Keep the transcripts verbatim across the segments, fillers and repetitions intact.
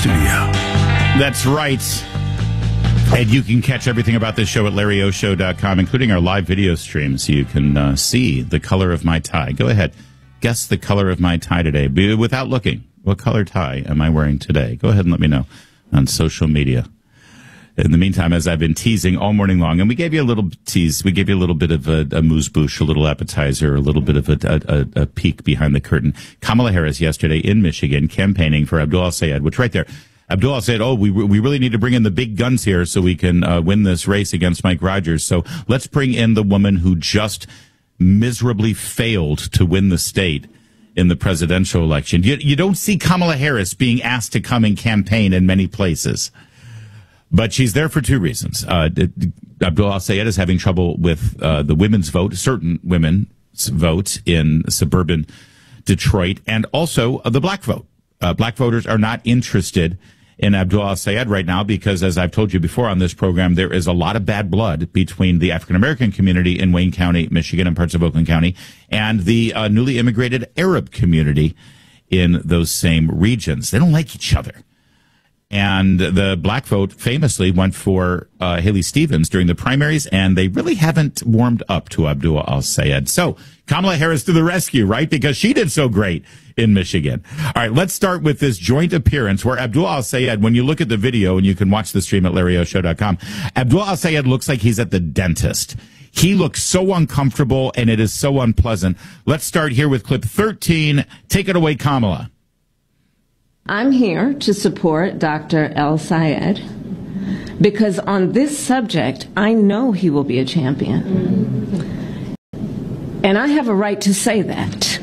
studio. That's right. And you can catch everything about this show at larry o show dot com, including our live video stream, so you can uh, see the color of my tie. Go ahead. Guess the color of my tie today. Be, without looking, what color tie am I wearing today? Go ahead and let me know on social media. In the meantime, as I've been teasing all morning long, and we gave you a little tease, we gave you a little bit of a, a amuse-bouche, a little appetizer, a little bit of a, a, a peek behind the curtain. Kamala Harris yesterday in Michigan campaigning for Abdul El-Sayed, which right there, Abdul said, oh, we we really need to bring in the big guns here so we can uh, win this race against Mike Rogers. So let's bring in the woman who just miserably failed to win the state in the presidential election. You, you don't see Kamala Harris being asked to come and campaign in many places. But she's there for two reasons. Uh, Abdul El-Sayed is having trouble with uh, the women's vote, certain women's vote in suburban Detroit, and also uh, the black vote. Uh, black voters are not interested in Abdul El-Sayed right now because, as I've told you before on this program, there is a lot of bad blood between the African-American community in Wayne County, Michigan, and parts of Oakland County, and the uh, newly immigrated Arab community in those same regions. They don't like each other. And the black vote famously went for uh, Haley Stevens during the primaries, and they really haven't warmed up to Abdul El-Sayed. So Kamala Harris to the rescue, right? Because she did so great in Michigan. All right, let's start with this joint appearance where Abdul El-Sayed, when you look at the video, and you can watch the stream at larry o show dot com, Abdul El-Sayed looks like he's at the dentist. He looks so uncomfortable, and it is so unpleasant. Let's start here with clip thirteen. Take it away, Kamala. I'm here to support Doctor El-Sayed because on this subject, I know he will be a champion. And I have a right to say that.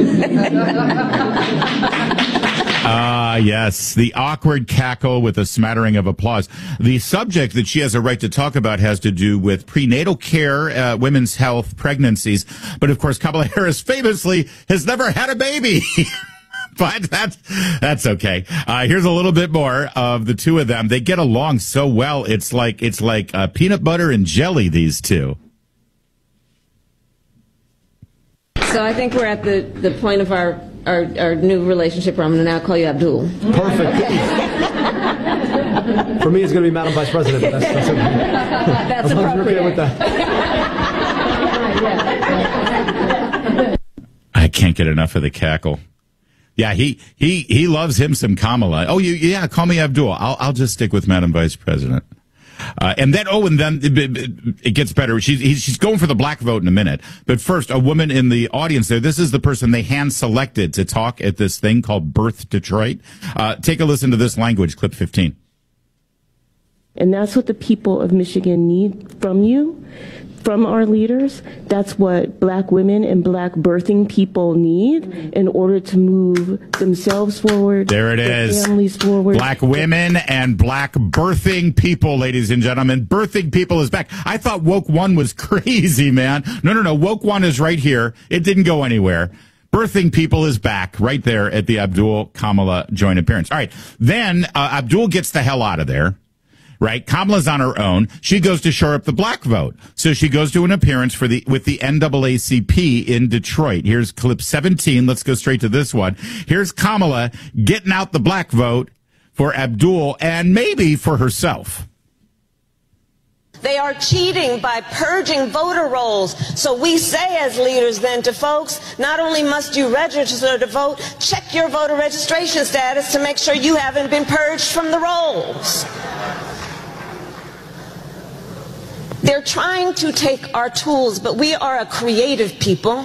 Ah, uh, yes. The awkward cackle with a smattering of applause. The subject that she has a right to talk about has to do with prenatal care, uh, women's health, pregnancies. But, of course, Kamala Harris famously has never had a baby. But that's, that's okay. Uh, here's a little bit more of the two of them. They get along so well. It's like, it's like uh, peanut butter and jelly, these two. So I think we're at the, the point of our, our, our new relationship where I'm going to now call you Abdul. Perfect. For me, it's going to be Madam Vice President. But that's, that's okay. That's appropriate. Okay with that. I can't get enough of the cackle. Yeah, he, he, he loves him some Kamala. Oh, you, yeah, call me Abdul. I'll, I'll just stick with Madam Vice President. Uh, and then, oh, and then it, it, it gets better. She's, he's, she's going for the black vote in a minute. But first, a woman in the audience there, this is the person they hand selected to talk at this thing called Birth Detroit. Uh, take a listen to this language, clip fifteen. And that's what the people of Michigan need from you, from our leaders. That's what black women and black birthing people need in order to move themselves forward. There it is. Families forward. Black women and black birthing people, ladies and gentlemen. Birthing people is back. I thought Woke One was crazy, man. No, no, no. Woke One is right here. It didn't go anywhere. Birthing people is back right there at the Abdul Kamala joint appearance. All right. Then uh, Abdul gets the hell out of there. Right, Kamala's on her own. She goes to shore up the black vote, so she goes to an appearance for the with the N double A C P in Detroit. Here's clip seventeen. Let's go straight to this one. Here's Kamala getting out the black vote for Abdul and maybe for herself. They are cheating by purging voter rolls. So we say as leaders then to folks, not only must you register to vote, check your voter registration status to make sure you haven't been purged from the rolls. They're trying to take our tools, but we are a creative people.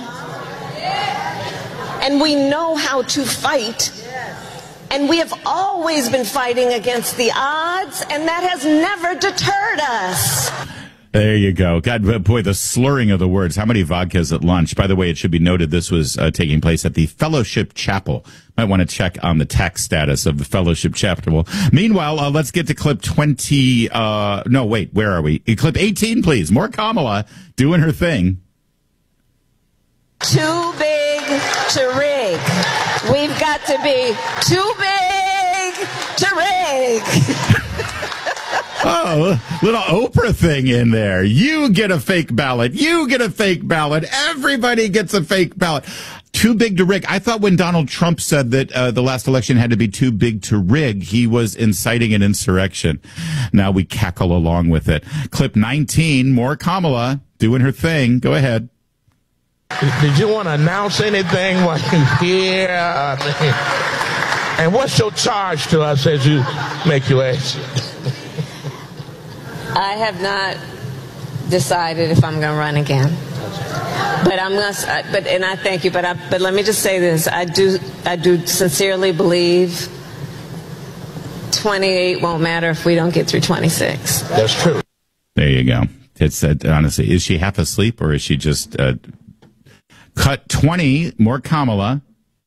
And we know how to fight. And we have always been fighting against the odds, and that has never deterred us. There you go. God, boy, the slurring of the words. How many vodkas at lunch? By the way, it should be noted this was uh, taking place at the Fellowship Chapel. Might want to check on the tax status of the Fellowship Chapel. Meanwhile, uh, let's get to clip twenty. Uh, no, wait, where are we? Clip eighteen, please. More Kamala doing her thing. Too big to rig. We've got to be too big to rig. Oh, little Oprah thing in there. You get a fake ballot. You get a fake ballot. Everybody gets a fake ballot. Too big to rig. I thought when Donald Trump said that uh, the last election had to be too big to rig, he was inciting an insurrection. Now we cackle along with it. Clip nineteen, more Kamala doing her thing. Go ahead. Did you want to announce anything while you're here? And what's your charge to us as you make your exit? I have not decided if I'm going to run again. But I'm going to, but, and I thank you, but I, but let me just say this. I do, I do sincerely believe twenty-eight won't matter if we don't get through twenty-six. That's true. There you go. It's uh, honestly, is she half asleep or is she just, uh, cut twenty, more Kamala?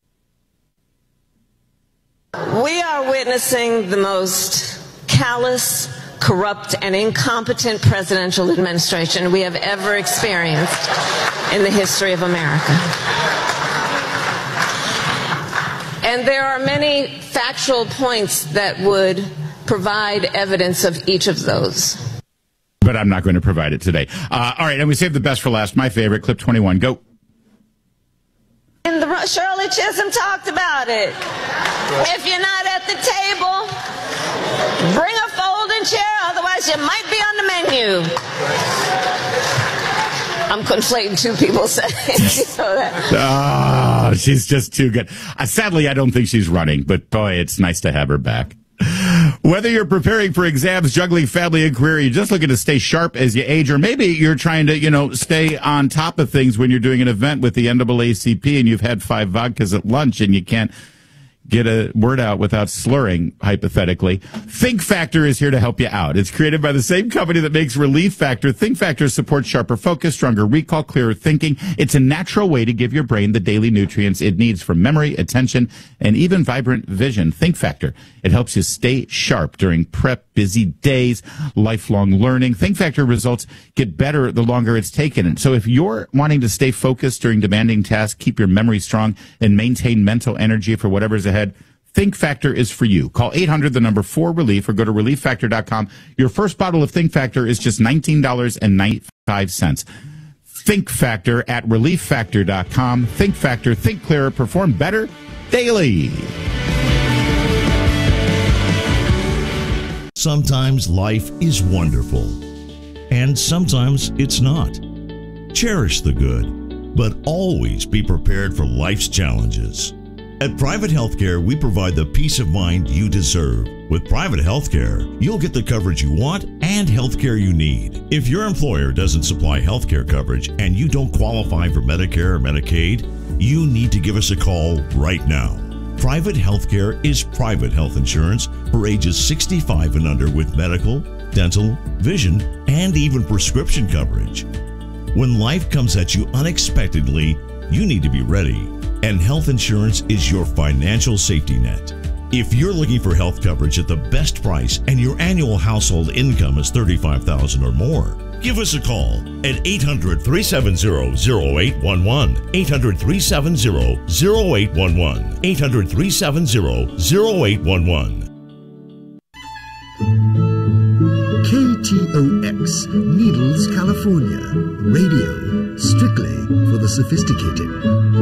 We are witnessing the most callous, corrupt, and incompetent presidential administration we have ever experienced in the history of America. And there are many factual points that would provide evidence of each of those. But I'm not going to provide it today. Uh, all right, and we saved the best for last. My favorite, clip twenty-one. Go. And the, Shirley Chisholm talked about it. If you're not at the table, bring a folding chair, otherwise you might be on the menu. I'm conflating two people saying you know that. Oh, she's just too good. Uh, sadly, I don't think she's running, but boy, it's nice to have her back. Whether you're preparing for exams, juggling family and career, you're just looking to stay sharp as you age, or maybe you're trying to, you know, stay on top of things when you're doing an event with the N double A C P and you've had five vodkas at lunch and you can't get a word out without slurring, hypothetically. Think Factor is here to help you out. It's created by the same company that makes Relief Factor. Think Factor supports sharper focus, stronger recall, clearer thinking. It's a natural way to give your brain the daily nutrients it needs for memory, attention, and even vibrant vision. Think Factor. It helps you stay sharp during prep, busy days, lifelong learning. Think Factor results get better the longer it's taken. So if you're wanting to stay focused during demanding tasks, keep your memory strong, and maintain mental energy for whatever's ahead, Think Factor is for you. Call eight hundred, the number four, relief, or go to relief factor dot com. Your first bottle of Think Factor is just nineteen dollars and ninety-five cents. Think Factor at relief factor dot com. Think Factor, think clearer, perform better daily. Sometimes life is wonderful, and sometimes it's not. Cherish the good, but always be prepared for life's challenges. At Private Healthcare, we provide the peace of mind you deserve. With Private Healthcare, you'll get the coverage you want and healthcare you need. If your employer doesn't supply healthcare coverage and you don't qualify for Medicare or Medicaid, you need to give us a call right now. Private Healthcare is private health insurance for ages sixty-five and under with medical, dental, vision, and even prescription coverage. When life comes at you unexpectedly, you need to be ready. And health insurance is your financial safety net. If you're looking for health coverage at the best price and your annual household income is thirty-five thousand dollars or more, give us a call at eight hundred, three seven zero, zero eight one one, eight hundred, three seven zero, zero eight one one, eight hundred, three seven zero, zero eight one one. K T O X, Needles, California. Radio, strictly for the sophisticated.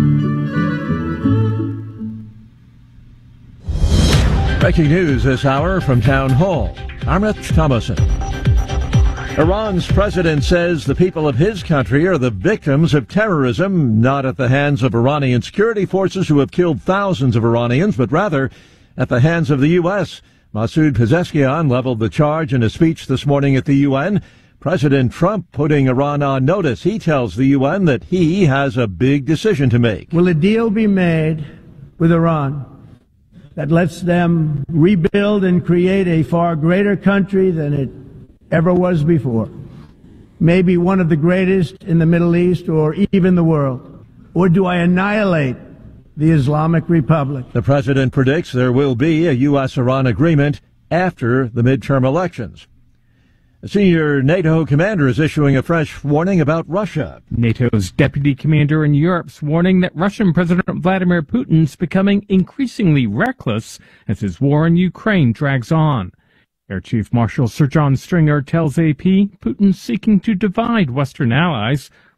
Breaking news this hour from Town Hall. I'm Rich Thomason. Iran's president says the people of his country are the victims of terrorism, not at the hands of Iranian security forces who have killed thousands of Iranians, but rather at the hands of the U S. Masoud Pezeshkian leveled the charge in a speech this morning at the U N. President Trump putting Iran on notice. He tells the U N that he has a big decision to make. Will a deal be made with Iran that lets them rebuild and create a far greater country than it ever was before? Maybe one of the greatest in the Middle East or even the world? Or do I annihilate the Islamic Republic? The president predicts there will be a U S Iran agreement after the midterm elections. A senior NATO commander is issuing a fresh warning about Russia. NATO's deputy commander in Europe's warning that Russian President Vladimir Putin's becoming increasingly reckless as his war in Ukraine drags on. Air Chief Marshal Sir John Stringer tells A P Putin's seeking to divide Western allies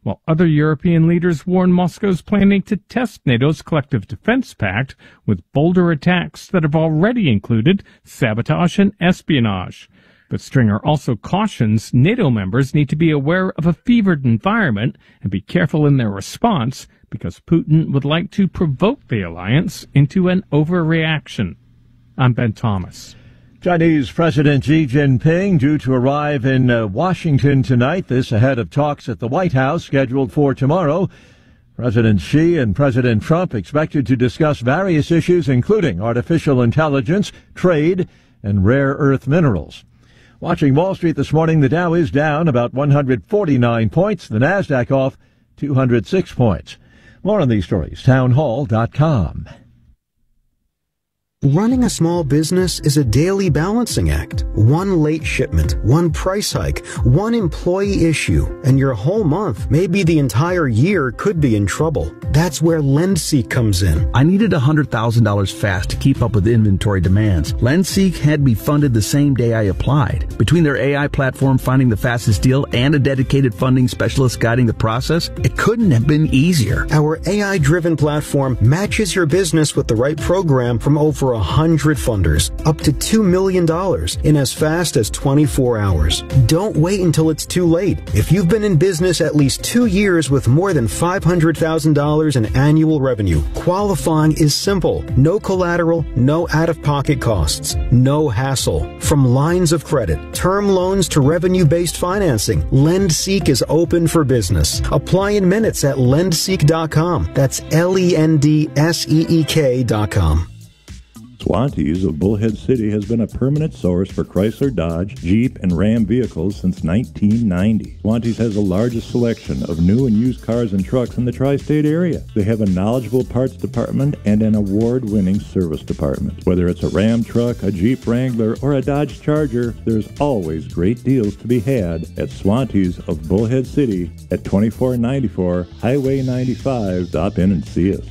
while other European leaders warn Moscow's planning to test NATO's collective defense pact with bolder attacks that have already included sabotage and espionage. But Stringer also cautions NATO members need to be aware of a fevered environment and be careful in their response because Putin would like to provoke the alliance into an overreaction. I'm Ben Thomas. Chinese President Xi Jinping due to arrive in uh, Washington tonight, this ahead of talks at the White House scheduled for tomorrow. President Xi and President Trump expected to discuss various issues including artificial intelligence, trade, and rare earth minerals. Watching Wall Street this morning, the Dow is down about one hundred forty-nine points, the Nasdaq off two hundred six points. More on these stories, townhall dot com. Running a small business is a daily balancing act. One late shipment, one price hike, one employee issue, and your whole month, maybe the entire year, could be in trouble. That's where LendSeek comes in. I needed one hundred thousand dollars fast to keep up with inventory demands. LendSeek had me funded the same day I applied. Between their A I platform finding the fastest deal and a dedicated funding specialist guiding the process, it couldn't have been easier. Our A I-driven platform matches your business with the right program from over one hundred funders, up to two million dollars in as fast as twenty-four hours. Don't wait until it's too late. If you've been in business at least two years with more than five hundred thousand dollars in annual revenue, qualifying is simple. No collateral, no out-of-pocket costs, no hassle. From lines of credit, term loans to revenue-based financing, LendSeek is open for business. Apply in minutes at lendseek dot com. That's L E N D S E E K dot com. Swantees of Bullhead City has been a permanent source for Chrysler, Dodge, Jeep, and Ram vehicles since nineteen ninety. Swantees has the largest selection of new and used cars and trucks in the tri-state area. They have a knowledgeable parts department and an award-winning service department. Whether it's a Ram truck, a Jeep Wrangler, or a Dodge Charger, there's always great deals to be had at Swantees of Bullhead City at twenty-four ninety-four Highway ninety-five. Stop in and see us.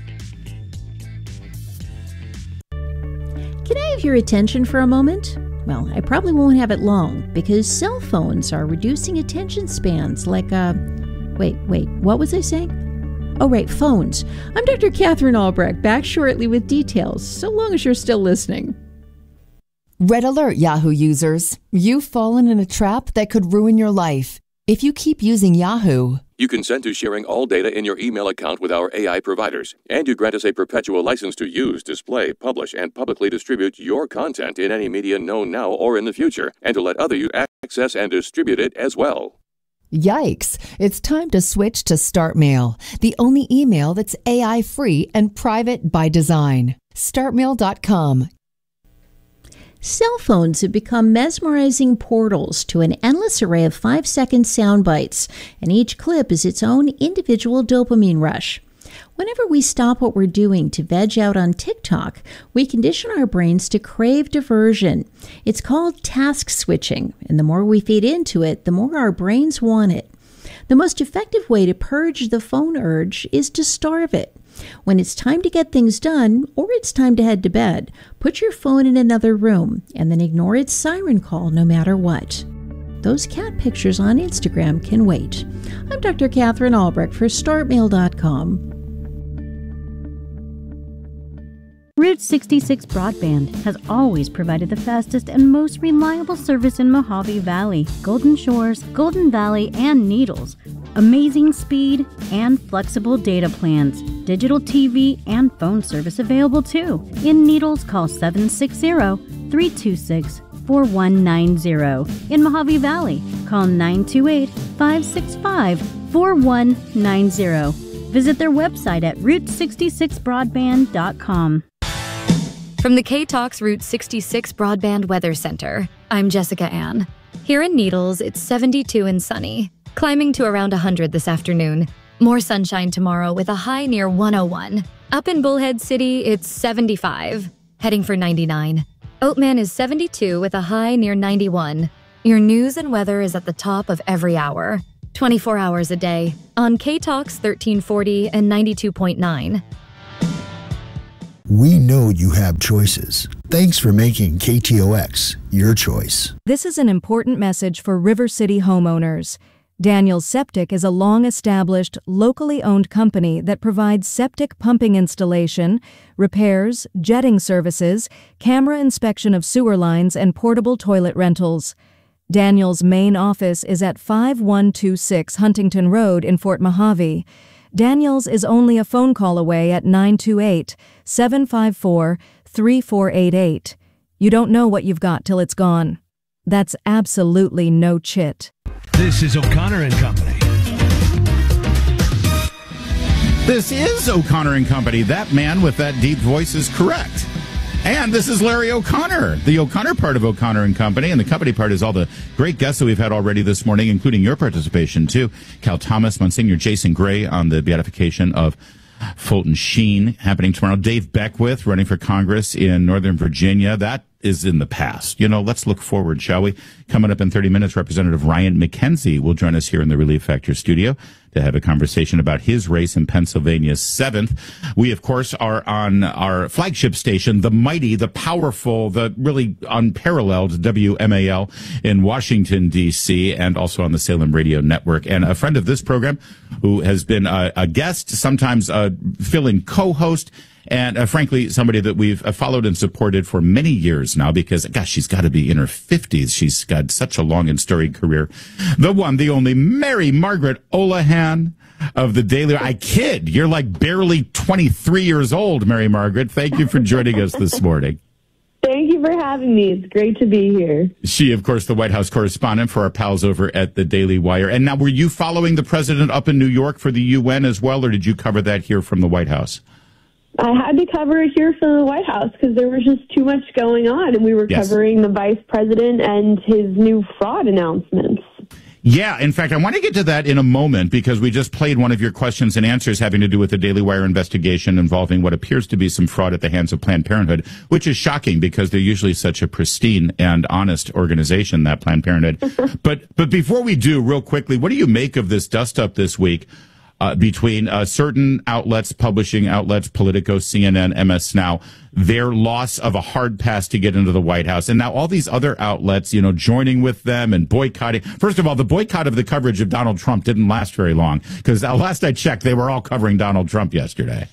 Can I have your attention for a moment? Well, I probably won't have it long because cell phones are reducing attention spans like, uh, wait, wait, what was I saying? Oh, right, phones. I'm Doctor Catherine Albrecht, back shortly with details, so long as you're still listening. Red alert, Yahoo users. You've fallen in a trap that could ruin your life. If you keep using Yahoo, you consent to sharing all data in your email account with our A I providers, and you grant us a perpetual license to use, display, publish, and publicly distribute your content in any media known now or in the future, and to let other you access and distribute it as well. Yikes. It's time to switch to StartMail, the only email that's A I-free and private by design. start mail dot com. Cell phones have become mesmerizing portals to an endless array of five-second sound bites, and each clip is its own individual dopamine rush. Whenever we stop what we're doing to veg out on TikTok, we condition our brains to crave diversion. It's called task switching, and the more we feed into it, the more our brains want it. The most effective way to purge the phone urge is to starve it. When it's time to get things done, or it's time to head to bed, put your phone in another room and then ignore its siren call no matter what. Those cat pictures on Instagram can wait. I'm Doctor Catherine Albrecht for start mail dot com. Route sixty-six Broadband has always provided the fastest and most reliable service in Mojave Valley, Golden Shores, Golden Valley, and Needles. Amazing speed and flexible data plans. Digital T V and phone service available too. In Needles, call seven six zero, three two six, four one nine zero. In Mojave Valley, call nine two eight, five six five, four one nine zero. Visit their website at route sixty-six broadband dot com. From the K-Talks Route sixty-six Broadband Weather Center, I'm Jessica Ann. Here in Needles, it's seventy-two and sunny, climbing to around one hundred this afternoon. More sunshine tomorrow with a high near one oh one. Up in Bullhead City, it's seventy-five, heading for ninety-nine. Oatman is seventy-two with a high near ninety-one. Your news and weather is at the top of every hour, twenty-four hours a day, on K-Talks thirteen forty and ninety-two point nine. We know you have choices. Thanks for making K T O X your choice. This is an important message for River City homeowners. Daniels Septic is a long-established, locally owned company that provides septic pumping installation, repairs, jetting services, camera inspection of sewer lines, and portable toilet rentals. Daniels' main office is at five one two six Huntington Road in Fort Mojave. Daniels is only a phone call away at nine two eight, seven five four, three four eight eight. You don't know what you've got till it's gone. That's absolutely no chit. This is O'Connor and Company. This is O'Connor and Company. That man with that deep voice is correct. And this is Larry O'Connor, the O'Connor part of O'Connor and Company. And the company part is all the great guests that we've had already this morning, including your participation, too. Cal Thomas, Monsignor Jason Gray on the beatification of Fulton Sheen happening tomorrow. Dave Beckwith running for Congress in Northern Virginia. That is in the past. You know, let's look forward, shall we? Coming up in thirty minutes, Representative Ryan McKenzie will join us here in the Relief Factor studio to have a conversation about his race in Pennsylvania's seventh. We, of course, are on our flagship station, the mighty, the powerful, the really unparalleled W M A L in Washington, D C, and also on the Salem Radio Network. And a friend of this program who has been a, a guest, sometimes a fill-in co-host, and uh, frankly, somebody that we've uh, followed and supported for many years now because, gosh, she's got to be in her fifties. She's got such a long and storied career. The one, the only, Mary Margaret Olohan of the Daily. I kid. You're like barely twenty-three years old, Mary Margaret. Thank you for joining us this morning. Thank you for having me. It's great to be here. She, of course, the White House correspondent for our pals over at the Daily Wire. And now, were you following the president up in New York for the U N as well, or did you cover that here from the White House? I had to cover it here from the White House because there was just too much going on, and we were yes. covering the vice president and his new fraud announcements. Yeah, in fact, I want to get to that in a moment because we just played one of your questions and answers having to do with the Daily Wire investigation involving what appears to be some fraud at the hands of Planned Parenthood, which is shocking because they're usually such a pristine and honest organization, that Planned Parenthood. but but before we do, real quickly, what do you make of this dust-up this week uh, between uh, certain outlets, publishing outlets, Politico, C N N, M S Now, their loss of a hard pass to get into the White House, and now all these other outlets, you know, joining with them and boycotting. First of all, the boycott of the coverage of Donald Trump didn't last very long because uh, last I checked, they were all covering Donald Trump yesterday.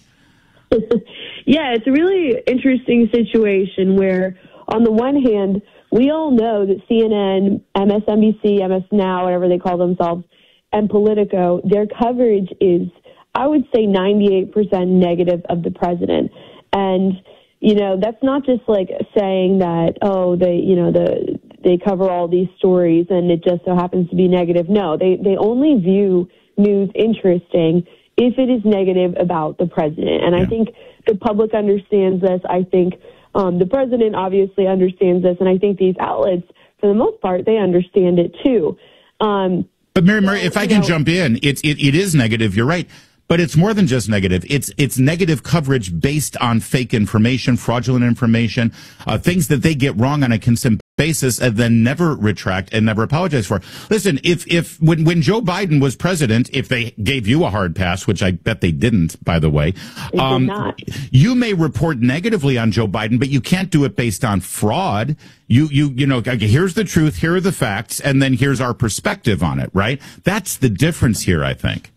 Yeah, it's a really interesting situation where, on the one hand, we all know that C N N, M S N B C, M S Now, whatever they call themselves, and Politico, their coverage is, I would say, ninety-eight percent negative of the president. And, you know, that's not just like saying that, oh, they, you know, the they cover all these stories and it just so happens to be negative. No, they, they only view news interesting if it is negative about the president. And yeah. I think the public understands this. I think um, the president obviously understands this. And I think these outlets, for the most part, they understand it too. Um, But Mary, Mary, if I can jump in, it's it, it is negative. You're right, but it's more than just negative. It's it's negative coverage based on fake information, fraudulent information, uh, things that they get wrong on a consistent basis, and then never retract and never apologize for. Listen, if if when when Joe Biden was president, if they gave you a hard pass, which I bet they didn't, by the way, um, you may report negatively on Joe Biden, but you can't do it based on fraud. You, you, you know, okay, here's the truth, here are the facts, and then here's our perspective on it, right? That's the difference here, I think.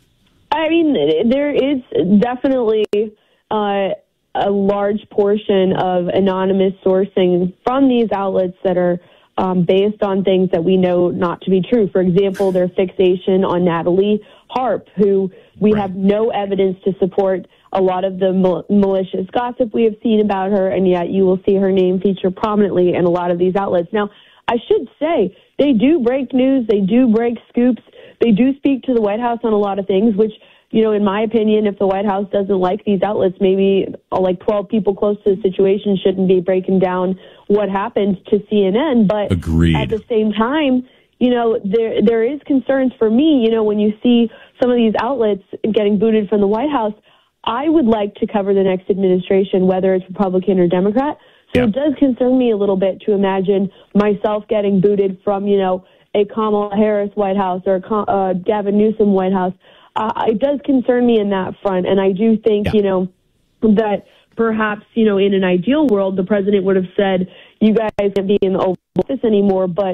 I mean, there is definitely uh, a large portion of anonymous sourcing from these outlets that are um, based on things that we know not to be true. For example, their fixation on Natalie Harp, who we right. have no evidence to support a lot of the mal- malicious gossip we have seen about her, and yet you will see her name feature prominently in a lot of these outlets. Now, I should say, they do break news, they do break scoops, they do speak to the White House on a lot of things, which, you know, in my opinion, if the White House doesn't like these outlets, maybe uh, like twelve people close to the situation shouldn't be breaking down what happened to C N N. But Agreed. At the same time, you know, there there is concerns for me, you know, when you see some of these outlets getting booted from the White House. I would like to cover the next administration, whether it's Republican or Democrat. So yeah. It does concern me a little bit to imagine myself getting booted from, you know, a Kamala Harris White House or a uh, Gavin Newsom White House. Uh, it does concern me in that front. And I do think, yeah. you know, that perhaps, you know, in an ideal world, the president would have said, you guys can't be in the Oval Office anymore. But,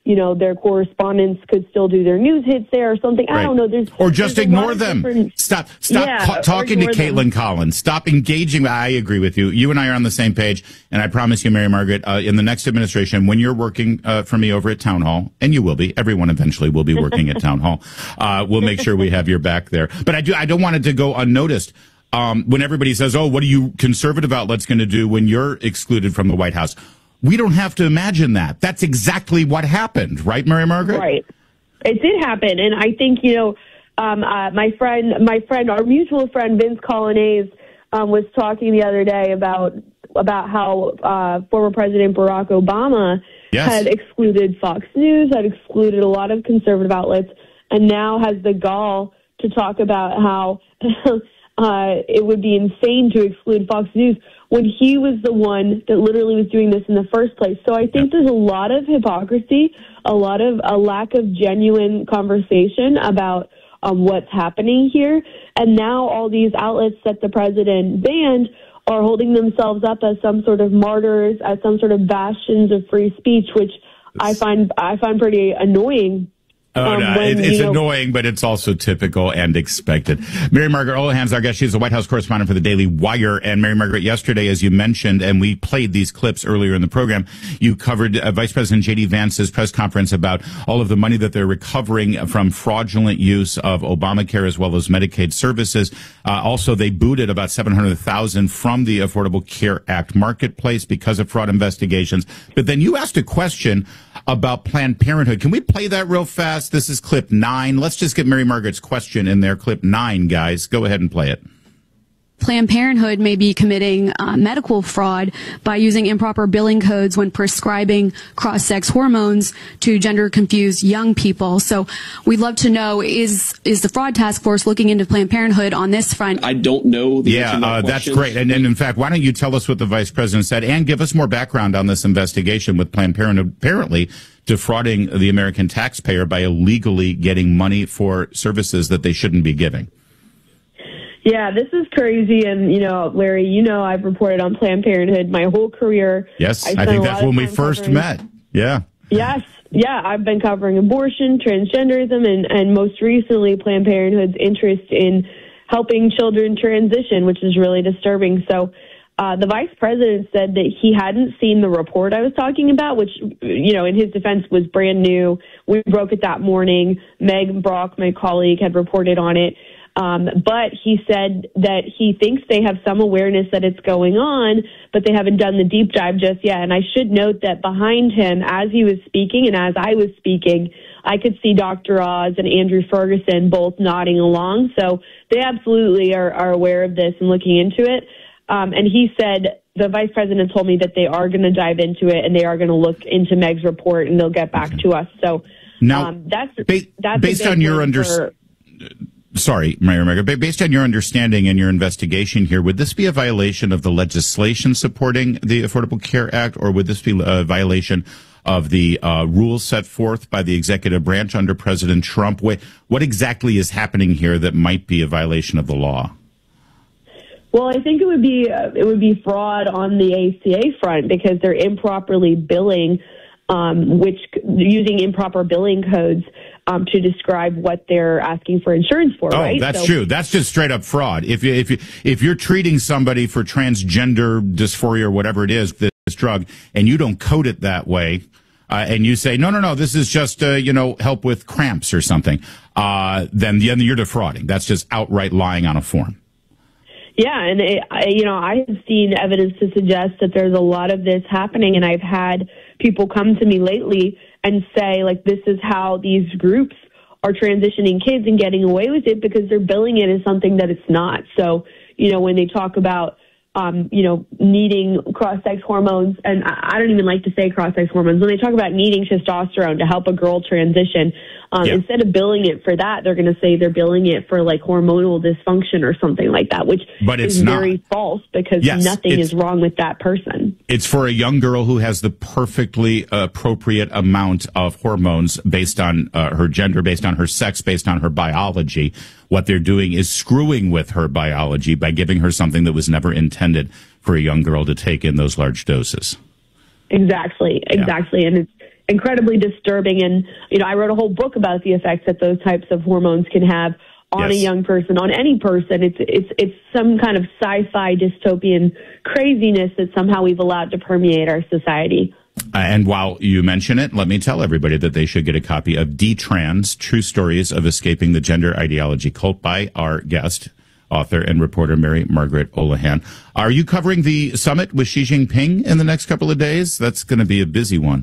you know, their correspondents could still do their news hits there or something. Right. I don't know. There's or just there's ignore them. different... Stop. Stop yeah, ca- talking to Caitlin them. Collins. Stop engaging. I agree with you. You and I are on the same page. And I promise you, Mary Margaret, uh, in the next administration, when you're working uh, for me over at Town Hall, and you will be, everyone eventually will be working at Town Hall. Uh, we'll make sure we have your back there. But I do. I don't want it to go unnoticed. Um, when everybody says, "Oh, what are you conservative outlets going to do when you're excluded from the White House?" We don't have to imagine that. That's exactly what happened, right, Mary Margaret? Right. It did happen, and I think you know, um, uh, my friend, my friend, our mutual friend Vince Colonnese um, was talking the other day about about how uh, former President Barack Obama yes. had excluded Fox News, had excluded a lot of conservative outlets, and now has the gall to talk about how uh, it would be insane to exclude Fox News when he was the one that literally was doing this in the first place. So I think there's a lot of hypocrisy, a lot of a lack of genuine conversation about um, what's happening here. And now all these outlets that the president banned are holding themselves up as some sort of martyrs, as some sort of bastions of free speech, which I find I find pretty annoying. Oh, um, no, when, it, it's you know, annoying, but it's also typical and expected. Mary Margaret Olohan's our guest. She's the White House correspondent for the Daily Wire. And Mary Margaret, yesterday, as you mentioned, and we played these clips earlier in the program, you covered uh, Vice President J D Vance's press conference about all of the money that they're recovering from fraudulent use of Obamacare as well as Medicaid services. Uh, also, they booted about seven hundred thousand dollars from the Affordable Care Act marketplace because of fraud investigations. But then you asked a question about Planned Parenthood. Can we play that real fast? This is clip nine. Let's just get Mary Margaret's question in there. Clip nine, guys. Go ahead and play it. Planned Parenthood may be committing uh, medical fraud by using improper billing codes when prescribing cross-sex hormones to gender-confused young people. So we'd love to know, is is the Fraud Task Force looking into Planned Parenthood on this front? I don't know the Yeah, answer to that uh, that's question. great. And, and in fact, why don't you tell us what the Vice President said and give us more background on this investigation with Planned Parenthood apparently defrauding the American taxpayer by illegally getting money for services that they shouldn't be giving. Yeah, this is crazy. And, you know, Larry, you know, I've reported on Planned Parenthood my whole career. Yes, I, I think that's when we first covering, met. Yeah. Yes. Yeah, I've been covering abortion, transgenderism, and, and most recently Planned Parenthood's interest in helping children transition, which is really disturbing. So uh, the vice president said that he hadn't seen the report I was talking about, which, you know, in his defense was brand new. We broke it that morning. Meg Brock, my colleague, had reported on it. Um, but he said that he thinks they have some awareness that it's going on, but they haven't done the deep dive just yet. And I should note that behind him, as he was speaking and as I was speaking, I could see Doctor Oz and Andrew Ferguson both nodding along. So they absolutely are, are aware of this and looking into it. Um, and he said, the vice president told me that they are going to dive into it and they are going to look into Meg's report and they'll get back to us. So now, um, that's, ba- that's based on your understanding. Sorry, Mary Margaret, based on your understanding and your investigation here, would this be a violation of the legislation supporting the Affordable Care Act, or would this be a violation of the uh, rules set forth by the executive branch under President Trump? What, what exactly is happening here that might be a violation of the law? Well, I think it would be uh, it would be fraud on the A C A front because they're improperly billing, um, which using improper billing codes. Um, to describe what they're asking for insurance for, oh, right? Oh, that's so, true. That's just straight up fraud. If you, if you, if you're treating somebody for transgender dysphoria or whatever it is, this drug, and you don't code it that way, uh, and you say, no, no, no, this is just, uh, you know, help with cramps or something, uh, then, then you're defrauding. That's just outright lying on a form. Yeah, and it, I, you know, I have seen evidence to suggest that there's a lot of this happening, and I've had people come to me lately and say, like, this is how these groups are transitioning kids and getting away with it because they're billing it as something that it's not. So, you know, when they talk about, um, you know, needing cross-sex hormones, and I don't even like to say cross-sex hormones, when they talk about needing testosterone to help a girl transition, um, yeah. instead of billing it for that, they're going to say they're billing it for, like, hormonal dysfunction or something like that, which but it's is not. very false because yes, nothing is wrong with that person. It's for a young girl who has the perfectly appropriate amount of hormones based on uh, her gender, based on her sex, based on her biology. What they're doing is screwing with her biology by giving her something that was never intended for a young girl to take in those large doses. Exactly, exactly. Yeah. And it's incredibly disturbing. And, you know, I wrote a whole book about the effects that those types of hormones can have on yes. a young person, on any person. It's, it's, it's some kind of sci-fi dystopian craziness that somehow we've allowed to permeate our society. Uh, and while you mention it, let me tell everybody that they should get a copy of D-Trans, True Stories of Escaping the Gender Ideology Cult by our guest, author and reporter Mary Margaret Olohan. Are you covering the summit with Xi Jinping in the next couple of days? That's going to be a busy one.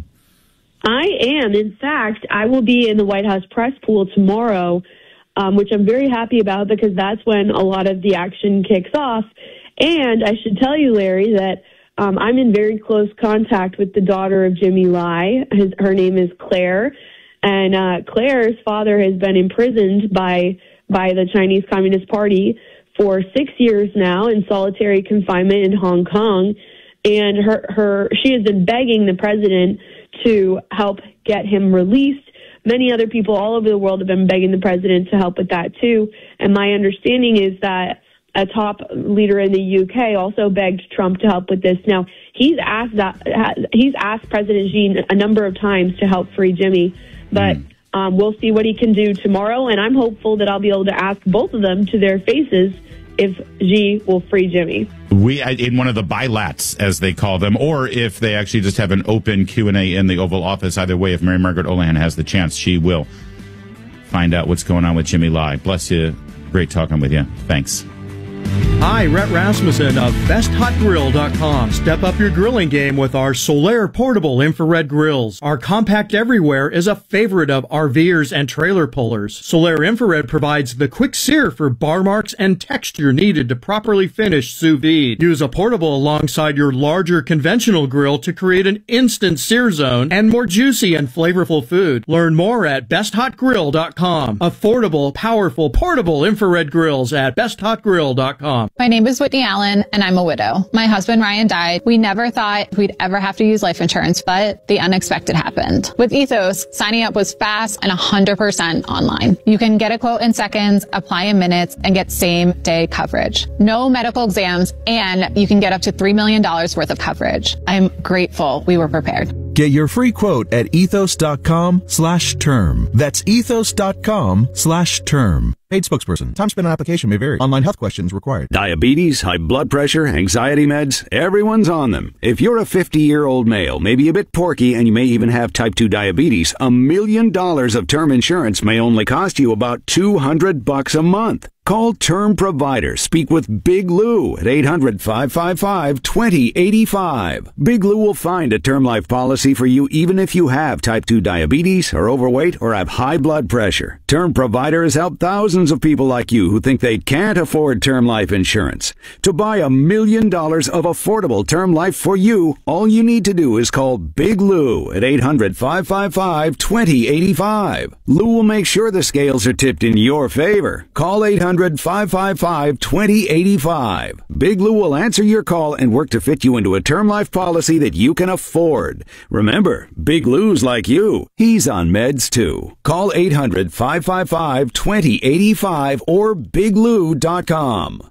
I am. In fact, I will be in the White House press pool tomorrow, um, which I'm very happy about because that's when a lot of the action kicks off. And I should tell you, Larry, that um, I'm in very close contact with the daughter of Jimmy Lai. His, her name is Claire. And uh, Claire's father has been imprisoned by by the Chinese Communist Party for six years now in solitary confinement in Hong Kong. And her, her she has been begging the president to help get him released. Many other people all over the world have been begging the president to help with that too. And my understanding is that a top leader in the U K also begged Trump to help with this. Now, he's asked that, he's asked President Xi a number of times to help free Jimmy, but mm. um, we'll see what he can do tomorrow. And I'm hopeful that I'll be able to ask both of them to their faces if Xi will free Jimmy. We in one of the bilats, as they call them, or if they actually just have an open Q and A in the Oval Office. Either way, if Mary Margaret Olohan has the chance, she will find out what's going on with Jimmy Lai. Bless you. Great talking with you. Thanks. Hi, Rhett Rasmussen of best hot grill dot com. Step up your grilling game with our Solaire portable infrared grills. Our compact everywhere is a favorite of RVers and trailer pullers. Solaire infrared provides the quick sear for bar marks and texture needed to properly finish sous vide. Use a portable alongside your larger conventional grill to create an instant sear zone and more juicy and flavorful food. Learn more at best hot grill dot com. Affordable, powerful, portable infrared grills at best hot grill dot com. My name is Whitney Allen, and I'm a widow. My husband, Ryan, died. We never thought we'd ever have to use life insurance, but the unexpected happened. With Ethos, signing up was fast and one hundred percent online. You can get a quote in seconds, apply in minutes, and get same-day coverage. No medical exams, and you can get up to three million dollars worth of coverage. I'm grateful we were prepared. Get your free quote at ethos dot com slash term. That's ethos dot com slash term. Paid spokesperson. Time spent on application may vary. Online health questions required. Diabetes, high blood pressure, anxiety meds, everyone's on them. If you're a fifty-year-old male, maybe a bit porky, and you may even have type two diabetes, a million dollars of term insurance may only cost you about two hundred bucks a month. Call Term Provider. Speak with Big Lou at eight hundred, five five five, two zero eight five. Big Lou will find a term life policy for you even if you have type two diabetes, are overweight, or have high blood pressure. Term Provider has helped thousands of people like you who think they can't afford term life insurance. To buy a million dollars of affordable term life for you, all you need to do is call Big Lou at eight hundred, five five five, two zero eight five. Lou will make sure the scales are tipped in your favor. Call eight hundred, five five five, two zero eight five. Big Lou will answer your call and work to fit you into a term life policy that you can afford. Remember, Big Lou's like you. He's on meds too. Call eight hundred, five five five, two zero eight five or big lou dot com.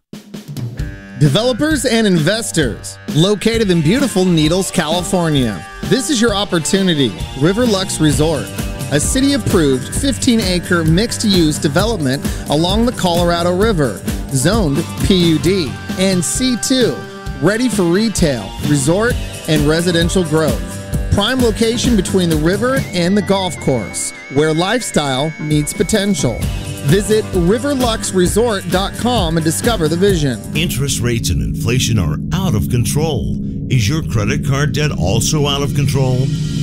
Developers and investors, located in beautiful Needles, California. This is your opportunity. Riverlux Resort, a city-approved fifteen acre mixed-use development along the Colorado River, zoned P U D and C two, ready for retail, resort, and residential growth. Prime location between the river and the golf course, where lifestyle meets potential. Visit riverlux resort dot com and discover the vision. Interest rates and inflation are out of control. Is your credit card debt also out of control?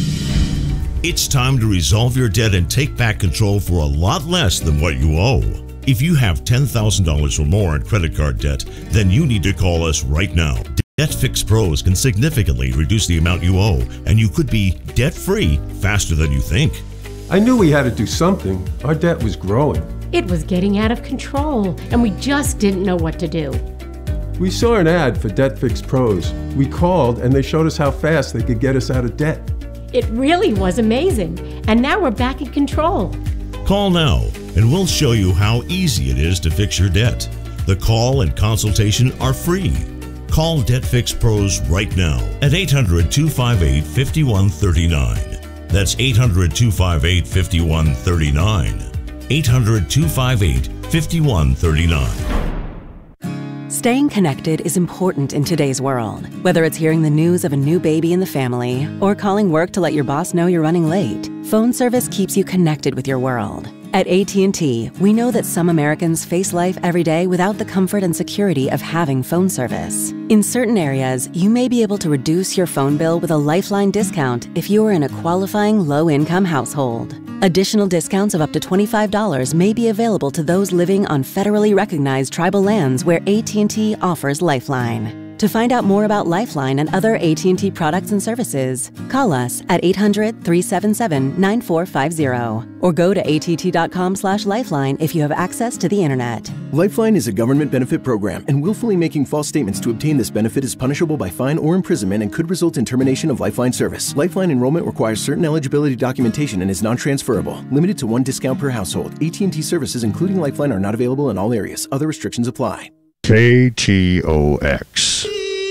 It's time to resolve your debt and take back control for a lot less than what you owe. If you have ten thousand dollars or more in credit card debt, then you need to call us right now. DebtFix Pros can significantly reduce the amount you owe, and you could be debt-free faster than you think. I knew we had to do something. Our debt was growing. It was getting out of control, and we just didn't know what to do. We saw an ad for DebtFix Pros. We called, and they showed us how fast they could get us out of debt. It really was amazing, and now we're back in control. Call now, and we'll show you how easy it is to fix your debt. The call and consultation are free. Call DebtFix Pros right now at eight hundred, two five eight, five one three nine. That's eight hundred, two five eight, five one three nine. eight hundred, two five eight, five one three nine. Staying connected is important in today's world. Whether it's hearing the news of a new baby in the family or calling work to let your boss know you're running late, phone service keeps you connected with your world. At A T and T, we know that some Americans face life every day without the comfort and security of having phone service. In certain areas, you may be able to reduce your phone bill with a Lifeline discount if you are in a qualifying low-income household. Additional discounts of up to twenty-five dollars may be available to those living on federally recognized tribal lands where A T and T offers Lifeline. To find out more about Lifeline and other A T and T products and services, call us at eight hundred, three seven seven, nine four five zero or go to att.com slash lifeline if you have access to the internet. Lifeline is a government benefit program, and willfully making false statements to obtain this benefit is punishable by fine or imprisonment and could result in termination of Lifeline service. Lifeline enrollment requires certain eligibility documentation and is non-transferable. Limited to one discount per household. A T and T services, including Lifeline, are not available in all areas. Other restrictions apply. K T O X.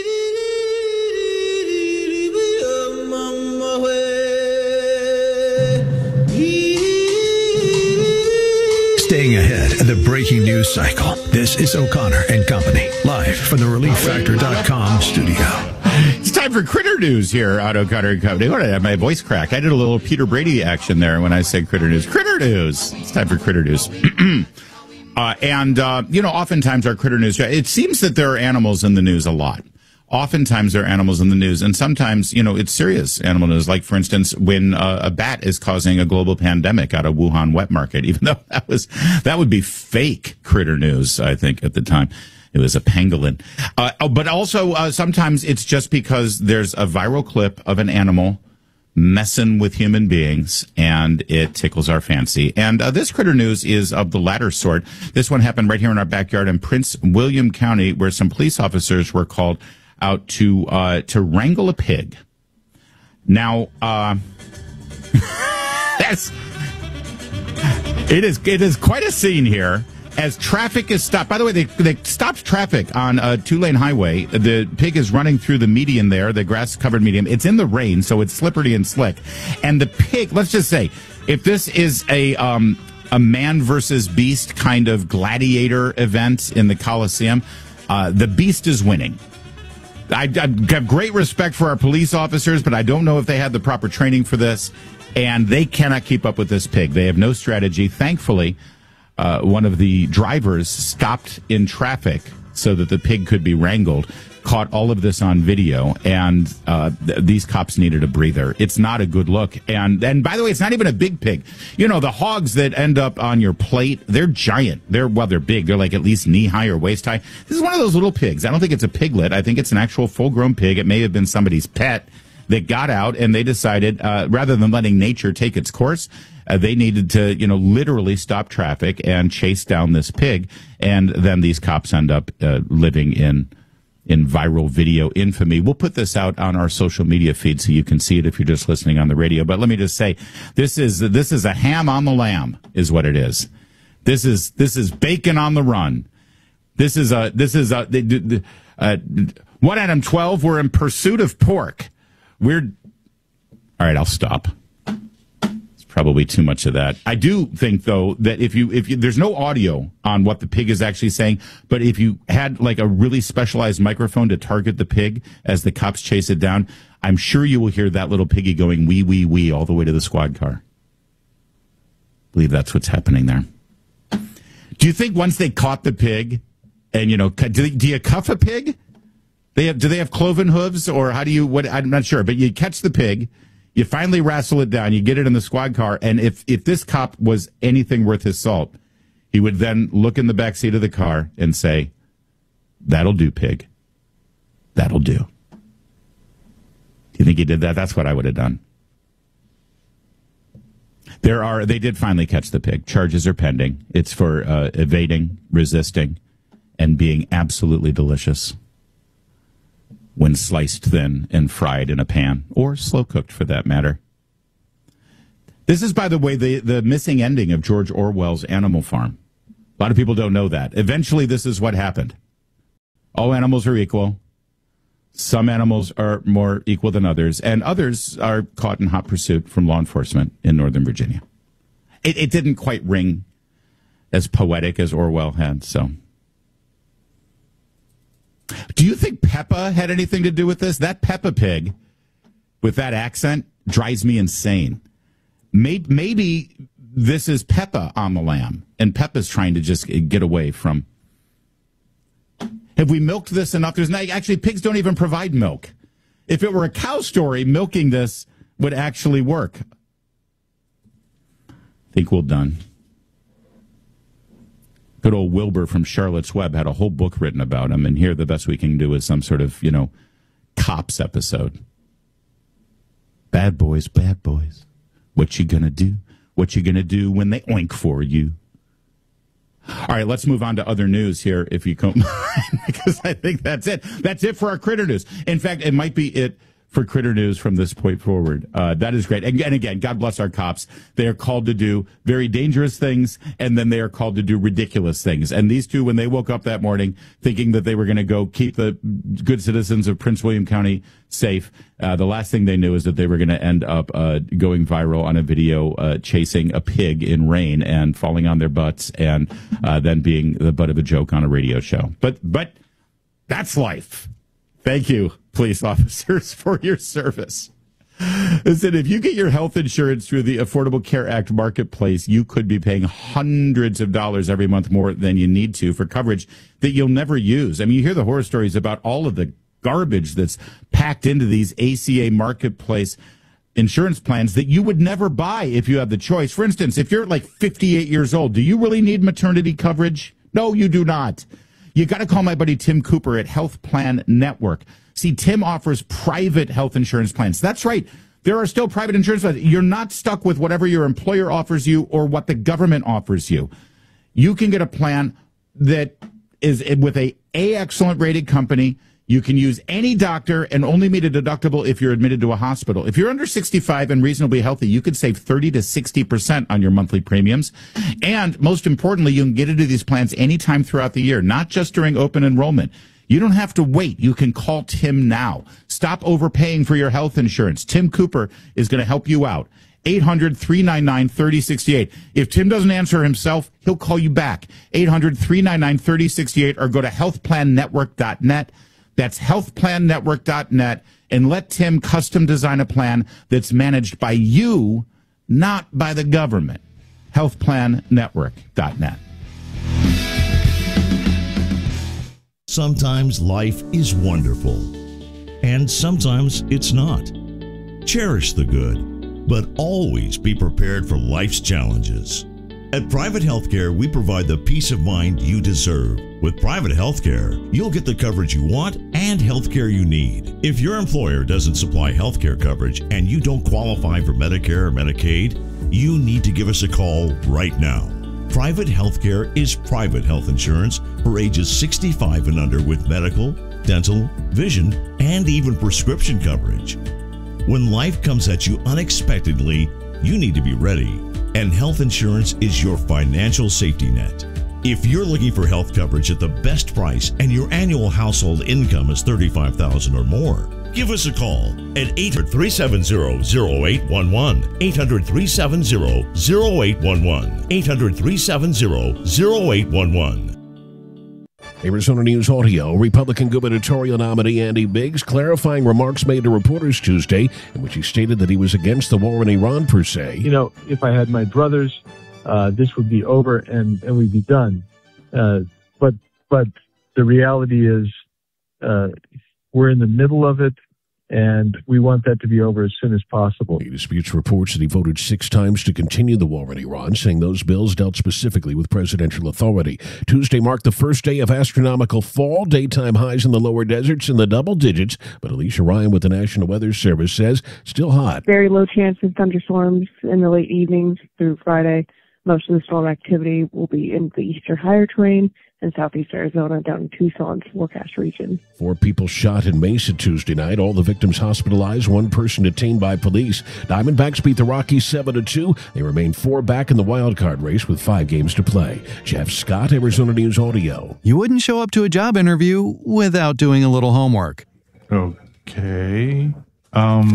Staying ahead of the breaking news cycle. This is O'Connor and Company, live from the relief factor dot com studio. It's time for Critter News here on O'Connor and Company. What did I have my voice cracked? I did a little Peter Brady action there when I said Critter News. Critter News. It's time for Critter News. uh, and, uh, you know, oftentimes our Critter News, it seems that there are animals in the news a lot. Oftentimes there are animals in the news, and sometimes, you know, it's serious animal news. Like, for instance, when uh, a bat is causing a global pandemic out of Wuhan wet market, even though that was that would be fake critter news, I think, at the time. It was a pangolin. Uh, but also, uh, sometimes it's just because there's a viral clip of an animal messing with human beings, and it tickles our fancy. And uh, this critter news is of the latter sort. This one happened right here in our backyard in Prince William County, where some police officers were called out to uh, to wrangle a pig. Now, uh, that's it is it is quite a scene here as traffic is stopped. By the way, they they stopped traffic on a two lane highway. The pig is running through the median there, the grass covered median. It's in the rain, so it's slippery and slick. And the pig, let's just say, if this is a um, a man versus beast kind of gladiator event in the Coliseum, uh, the beast is winning. I, I have great respect for our police officers, but I don't know if they had the proper training for this, and they cannot keep up with this pig. They have no strategy. Thankfully, uh, one of the drivers stopped in traffic so that the pig could be wrangled, caught all of this on video, and uh, th- these cops needed a breather. It's not a good look. And, and by the way, it's not even a big pig. You know, the hogs that end up on your plate, they're giant. They're, well, they're big. They're like at least knee-high or waist-high. This is one of those little pigs. I don't think it's a piglet. I think it's an actual full-grown pig. It may have been somebody's pet that got out, and they decided, uh, rather than letting nature take its course, uh, they needed to, you know, literally stop traffic and chase down this pig. And then these cops end up uh, living in in viral video infamy. We'll put this out on our social media feed so you can see it if you're just listening on the radio. But let me just say, this is this is a ham on the lamb, is what it is. This is this is bacon on the run. This is a this is a uh, one Adam twelve. We're in pursuit of pork. We're all right. I'll stop. Probably too much of that. I do think, though, that if you, if you, there's no audio on what the pig is actually saying, but if you had like a really specialized microphone to target the pig as the cops chase it down, I'm sure you will hear that little piggy going wee, wee, wee all the way to the squad car. I believe that's what's happening there. Do you think once they caught the pig and, you know, do, they, do you cuff a pig? They have, do they have cloven hooves, or how do you, what, I'm not sure, but you catch the pig. You finally wrestle it down. You get it in the squad car. And if, if this cop was anything worth his salt, he would then look in the back seat of the car and say, "That'll do, pig. That'll do." Do you think he did that? That's what I would have done. There are, they did finally catch the pig. Charges are pending. It's for uh, evading, resisting, and being absolutely delicious when sliced thin and fried in a pan, or slow cooked for that matter. This is, by the way, the, the missing ending of George Orwell's Animal Farm. A lot of people don't know that. Eventually, this is what happened. All animals are equal. Some animals are more equal than others, and others are caught in hot pursuit from law enforcement in Northern Virginia. It, it didn't quite ring as poetic as Orwell had, so. Do you think Peppa had anything to do with this? That Peppa Pig with that accent drives me insane. Maybe, maybe this is Peppa on the lam, and Peppa's trying to just get away from. Have we milked this enough? There's not, actually, pigs don't even provide milk. If it were a cow story, milking this would actually work. I think we're done. Good old Wilbur from Charlotte's Web had a whole book written about him, and here the best we can do is some sort of, you know, cops episode. Bad boys, bad boys. What you gonna do? What you gonna do when they oink for you? All right, let's move on to other news here, if you don't mind, because I think that's it. That's it for our Critter News. In fact, it might be it for Critter News from this point forward. Uh, that is great. And, and again, God bless our cops. They are called to do very dangerous things, and then they are called to do ridiculous things. And these two, when they woke up that morning thinking that they were going to go keep the good citizens of Prince William County safe, uh, the last thing they knew is that they were going to end up uh, going viral on a video uh, chasing a pig in rain and falling on their butts, and uh, then being the butt of a joke on a radio show. But but that's life. Thank you, police officers, for your service. Listen, if you get your health insurance through the Affordable Care Act marketplace, you could be paying hundreds of dollars every month more than you need to for coverage that you'll never use. I mean, you hear the horror stories about all of the garbage that's packed into these A C A marketplace insurance plans that you would never buy if you had the choice. For instance, if you're like fifty-eight years old, do you really need maternity coverage? No, you do not. You got to call my buddy Tim Cooper at Health Plan Network. See, Tim offers private health insurance plans. That's right. There are still private insurance plans. You're not stuck with whatever your employer offers you or what the government offers you. You can get a plan that is with a A excellent rated company. You can use any doctor and only meet a deductible if you're admitted to a hospital. If you're under sixty-five and reasonably healthy, you could save thirty to sixty percent on your monthly premiums. And most importantly, you can get into these plans anytime throughout the year, not just during open enrollment. You don't have to wait. You can call Tim now. Stop overpaying for your health insurance. Tim Cooper is going to help you out. eight hundred, three nine nine, three oh six eight. If Tim doesn't answer himself, he'll call you back. eight hundred, three nine nine, three oh six eight or go to health plan network dot net. That's health plan network dot net, and let Tim custom design a plan that's managed by you, not by the government. health plan network dot net. Sometimes life is wonderful, and sometimes it's not. Cherish the good, but always be prepared for life's challenges. At Private Healthcare, we provide the peace of mind you deserve. With Private Healthcare, you'll get the coverage you want and healthcare you need. If your employer doesn't supply healthcare coverage and you don't qualify for Medicare or Medicaid, you need to give us a call right now. Private Healthcare is private health insurance for ages sixty-five and under with medical, dental, vision, and even prescription coverage. When life comes at you unexpectedly, you need to be ready. And health insurance is your financial safety net. If you're looking for health coverage at the best price and your annual household income is thirty-five thousand dollars or more, give us a call at eight hundred, three seven zero, zero eight one one, eight hundred, three seven zero, zero eight one one, eight hundred, three seven zero, zero eight one one. Arizona News Audio, Republican gubernatorial nominee Andy Biggs clarifying remarks made to reporters Tuesday in which he stated that he was against the war in Iran per se. You know, if I had my druthers, uh, this would be over and, and we'd be done. Uh, but but the reality is uh, we're in the middle of it, and we want that to be over as soon as possible. He disputes reports that he voted six times to continue the war in Iran, saying those bills dealt specifically with presidential authority. Tuesday marked the first day of astronomical fall, daytime highs in the lower deserts in the double digits, but Alicia Ryan with the National Weather Service says still hot. Very low chance of thunderstorms in the late evenings through Friday. Most of the storm activity will be in the eastern higher terrain in southeast Arizona down in Tucson's forecast region. Four people shot in Mesa Tuesday night. All the victims hospitalized. One person detained by police. Diamondbacks beat the Rockies seven to two. They remain four back in the wild card race with five games to play. Jeff Scott, Arizona News Audio. You wouldn't show up to a job interview without doing a little homework. Okay. Um,